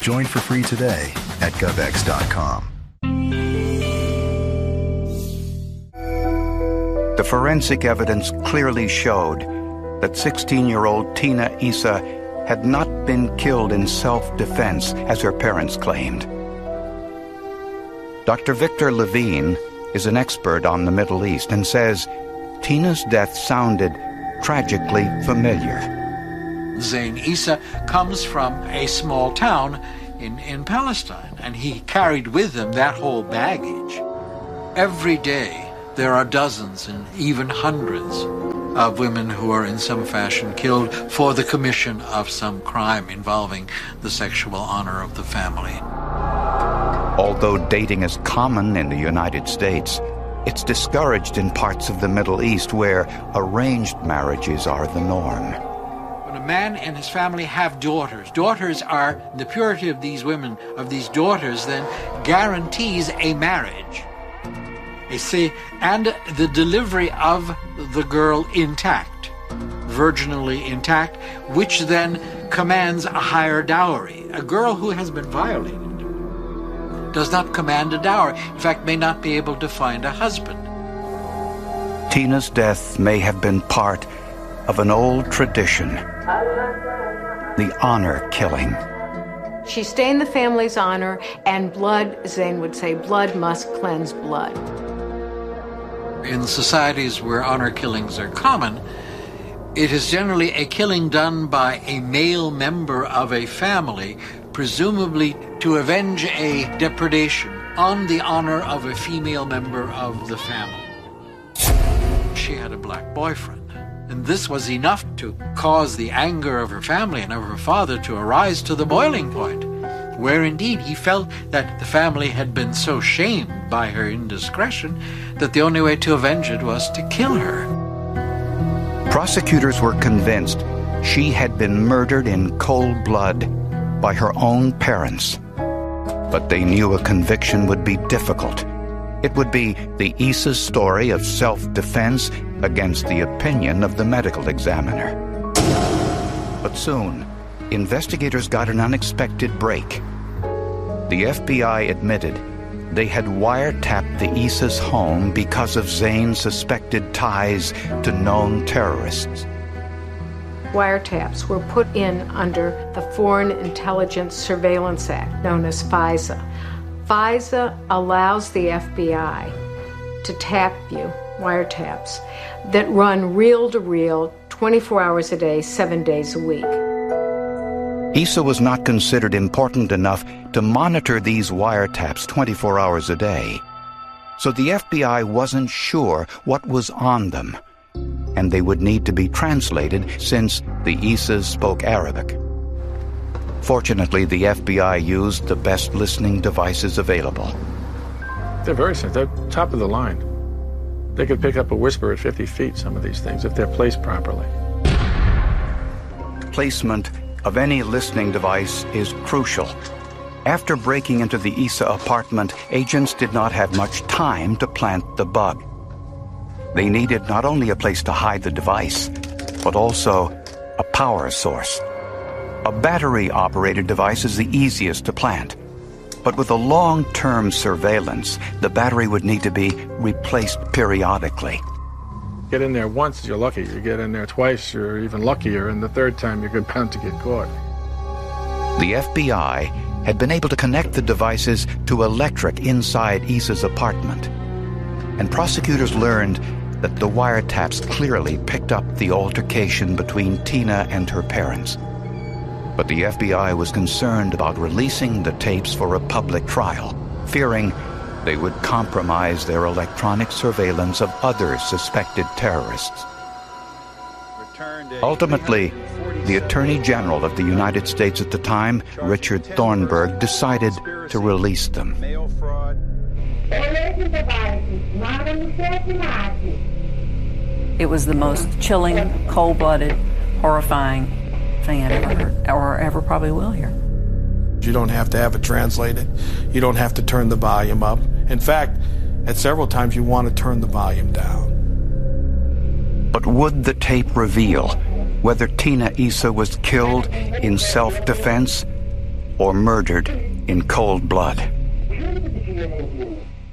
Join for free today at GovX.com. The forensic evidence clearly showed that 16-year-old Tina Issa had not been killed in self-defense, as her parents claimed. Dr. Victor Levine is an expert on the Middle East and says Tina's death sounded tragically familiar. Zain Issa comes from a small town in Palestine, and he carried with him that whole baggage. Every day there are dozens and even hundreds of women who are in some fashion killed for the commission of some crime involving the sexual honor of the family. Although dating is common in the United States, it's discouraged in parts of the Middle East where arranged marriages are the norm. When a man and his family have daughters are, the purity of these women, of these daughters, then guarantees a marriage. You see, and the delivery of the girl intact, virginally intact, which then commands a higher dowry. A girl who has been violated does not command a dowry, in fact, may not be able to find a husband. Tina's death may have been part of an old tradition, the honor killing. She stained the family's honor, and blood, Zain would say, blood must cleanse blood. In societies where honor killings are common, it is generally a killing done by a male member of a family, presumably to avenge a depredation on the honor of a female member of the family. She had a black boyfriend, and this was enough to cause the anger of her family and of her father to arise to the boiling point, where indeed he felt that the family had been so shamed by her indiscretion that the only way to avenge it was to kill her. Prosecutors were convinced she had been murdered in cold blood by her own parents. But they knew a conviction would be difficult. It would be the Issa's story of self-defense against the opinion of the medical examiner. But soon, investigators got an unexpected break. The FBI admitted they had wiretapped the Issa's home because of Zain's suspected ties to known terrorists. Wiretaps were put in under the Foreign Intelligence Surveillance Act, known as FISA. FISA allows the FBI to tap you, wiretaps, that run reel-to-reel, 24 hours a day, 7 days a week. Issa was not considered important enough to monitor these wiretaps 24 hours a day, so the FBI wasn't sure what was on them, and they would need to be translated since the Issas spoke Arabic. Fortunately, the FBI used the best listening devices available. They're very sensitive. They're top of the line. They could pick up a whisper at 50 feet, some of these things, if they're placed properly. Placement of any listening device is crucial. After breaking into the Issa apartment, agents did not have much time to plant the bug. They needed not only a place to hide the device, but also a power source. A battery-operated device is the easiest to plant, but with a long-term surveillance, the battery would need to be replaced periodically. Get in there once, you're lucky. You get in there twice, you're even luckier, and the third time you're bound to get caught. The FBI had been able to connect the devices to electric inside Issa's apartment, and prosecutors learned that the wiretaps clearly picked up the altercation between Tina and her parents. But the FBI was concerned about releasing the tapes for a public trial, fearing they would compromise their electronic surveillance of other suspected terrorists. Ultimately, the Attorney General of the United States at the time, Richard Thornburgh, decided to release them. It was the most chilling, cold-blooded, horrifying thing I'd ever heard, or ever probably will hear. You don't have to have it translated. You don't have to turn the volume up. In fact, at several times you want to turn the volume down. But would the tape reveal whether Tina Issa was killed in self-defense or murdered in cold blood.